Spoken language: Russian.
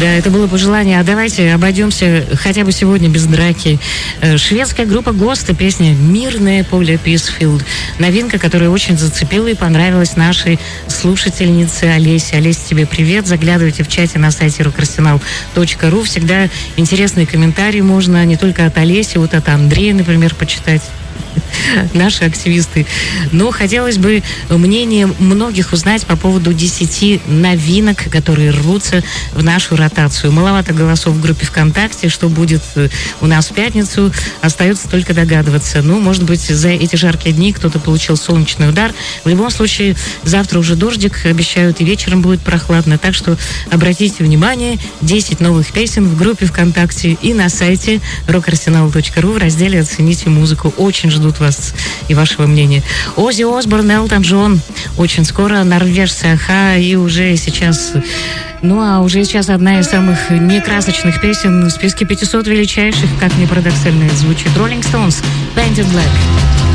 Да, это было пожелание. А давайте обойдемся хотя бы сегодня без драки. Шведская группа «Гост» и песня «Мирное поле» Peacefield. Новинка, которая очень зацепила и понравилась нашей слушательнице Олесе. Олеся, тебе привет. Заглядывайте в чате на сайте rockarsenal.ru. Всегда интересные комментарии можно не только от Олеси, вот от Андрея, например, почитать. Наши активисты. Но хотелось бы мнение многих узнать по поводу 10 новинок, которые рвутся в нашу ротацию. Маловато голосов в группе ВКонтакте. Что будет у нас в пятницу, остается только догадываться. Ну, может быть, за эти жаркие дни кто-то получил солнечный удар. В любом случае, завтра уже дождик обещают, и вечером будет прохладно. Так что обратите внимание, 10 новых песен в группе ВКонтакте и на сайте rockarsenal.ru в разделе «Оцените музыку». Очень ждут вас и вашего мнения. Оззи Осборн, Элтон Джон. Очень скоро норвежцы Аха, и уже сейчас... Ну, а уже сейчас одна из самых некрасочных песен в списке 500 величайших, как ни парадоксально это звучит. Rolling Stones, Painted Black.